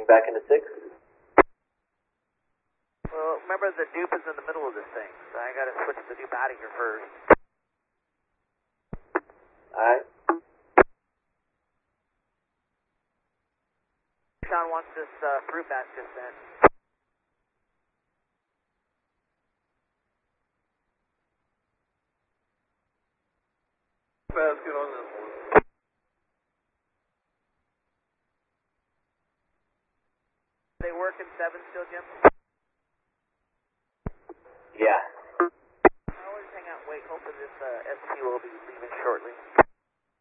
back into 6. Well, remember the dupe is in the middle of this thing, so I gotta switch the dupe out of here first. Alright. Sean wants this fruit basket sent. Basket on this one. They work in 7 still, Jim? Yeah. I always hang out and wait, hoping this SP will be leaving shortly.